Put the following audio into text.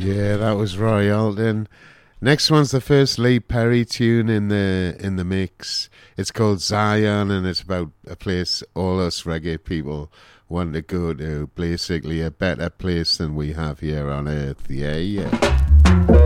Yeah, that was Roy Alden. Next one's the first Lee Perry tune in the mix. It's called Zion, and it's about a place all us reggae people want to go to, basically a better place than we have here on Earth. Yeah, yeah.